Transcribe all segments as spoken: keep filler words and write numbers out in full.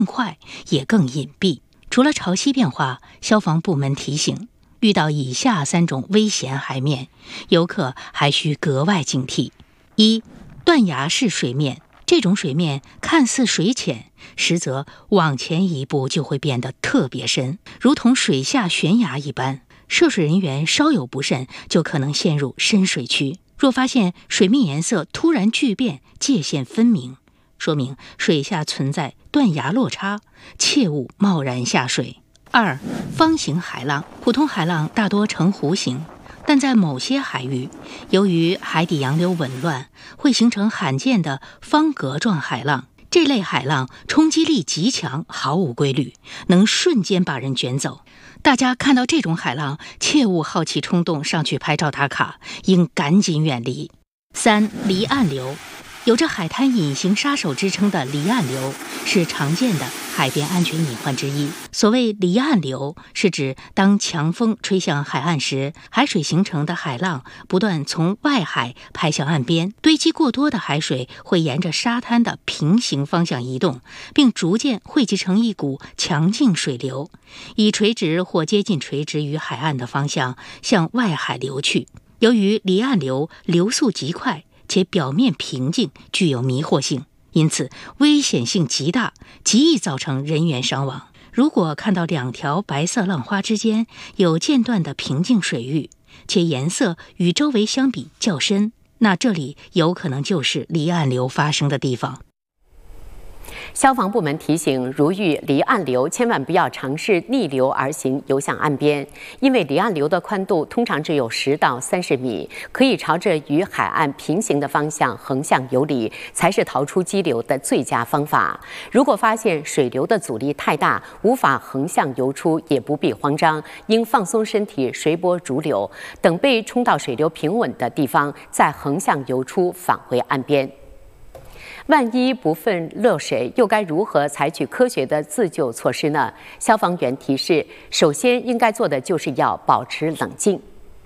快，也更隐蔽。除了潮汐变化，消防部门提醒，遇到以下三种危险海面，游客还需格外警惕。一、断崖式水面。这种水面看似水浅，实则往前一步就会变得特别深，如同水下悬崖一般。涉水人员稍有不慎，就可能陷入深水区。若发现水面颜色突然巨变，界限分明，说明水下存在断崖落差，切勿贸然下水。二、方形海浪。普通海浪大多呈弧形，但在某些海域，由于海底洋流紊乱，会形成罕见的方格状海浪。这类海浪冲击力极强，毫无规律，能瞬间把人卷走。大家看到这种海浪，切勿好奇冲动上去拍照打卡，应赶紧远离。三、离岸流。有着海滩隐形杀手之称的离岸流，是常见的海边安全隐患之一。所谓离岸流，是指当强风吹向海岸时，海水形成的海浪不断从外海拍向岸边，堆积过多的海水会沿着沙滩的平行方向移动，并逐渐汇集成一股强劲水流，以垂直或接近垂直于海岸的方向向外海流去。由于离岸流流速极快，且表面平静，具有迷惑性，因此危险性极大，极易造成人员伤亡。如果看到两条白色浪花之间有间断的平静水域，且颜色与周围相比较深，那这里有可能就是离岸流发生的地方。 消防部门提醒，如遇离岸流，千万不要尝试逆流而行游向岸边，因为离岸流的宽度通常只有十到三十米，可以朝着与海岸平行的方向横向游离，才是逃出激流的最佳方法。如果发现水流的阻力太大，无法横向游出，也不必慌张，应放松身体，随波逐流，等被冲到水流平稳的地方，再横向游出，返回岸边。万一不慎落水，又该如何采取科学的自救措施呢？消防员提示，首先应该做的就是要保持冷静，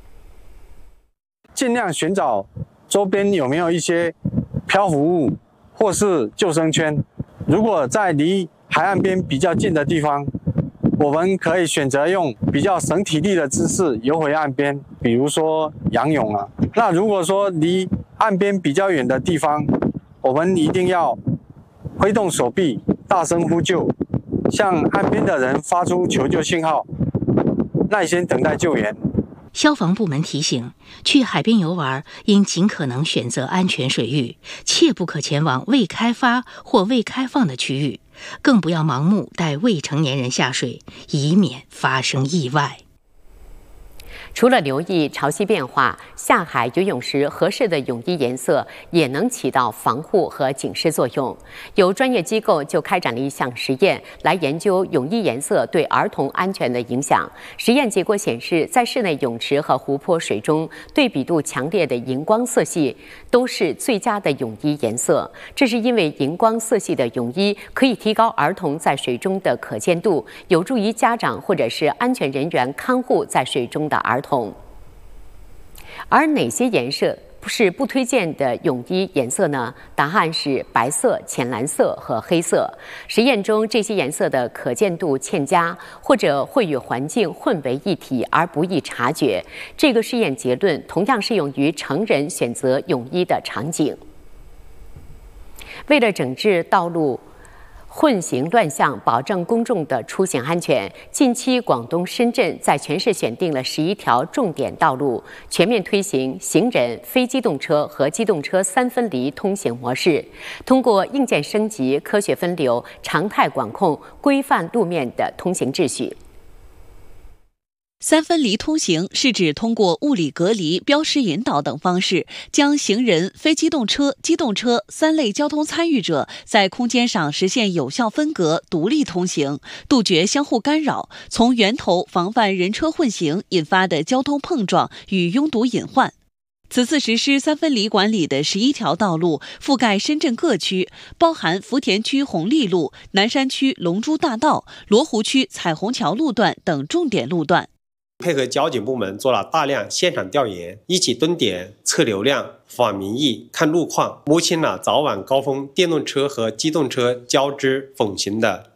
尽量寻找周边有没有一些漂浮物或是救生圈。如果在离海岸边比较近的地方，我们可以选择用比较省体力的姿势游回岸边，比如说仰泳啊。那如果说离岸边比较远的地方，我们一定要挥动手臂，大声呼救，向岸边的人发出求救信号，耐心等待救援。 消防部门提醒，去海边游玩应尽可能选择安全水域，切不可前往未开发或未开放的区域，更不要盲目带未成年人下水，以免发生意外。 除了留意潮汐变化，下海游泳时合适的泳衣颜色也能起到防护和警示作用。有专业机构就开展了一项实验，来研究泳衣颜色对儿童安全的影响。实验结果显示，在室内泳池和湖泊水中，对比度强烈的荧光色系都是最佳的泳衣颜色。这是因为荧光色系的泳衣可以提高儿童在水中的可见度，有助于家长或者是安全人员看护在水中的儿童。而哪些颜色是不推荐的泳衣颜色呢？答案是白色、浅蓝色和黑色。实验中，这些颜色的可见度欠佳，或者会与环境混为一体而不易察觉。这个试验结论同样适用于成人选择泳衣的场景。为了整治道路混行乱象，保证公众的出行安全，近期广东深圳在全市选定了十一条重点道路，全面推行行人、非机动车和机动车三分离通行模式，通过硬件升级、科学分流、常态管控，规范路面的通行秩序。 三分离通行是指通过物理隔离、标识引导等方式，将行人、非机动车、机动车三类交通参与者在空间上实现有效分隔、独立通行，杜绝相互干扰，从源头防范人车混行引发的交通碰撞与拥堵隐患。此次实施三分离管理的十一条道路覆盖深圳各区，包含福田区红利路、南山区龙珠大道、罗湖区彩虹桥路段等重点路段。 配合交警部门做了大量现场调研，一起蹲点、测流量、访民意、看路况，摸清了早晚高峰电动车和机动车交织混行的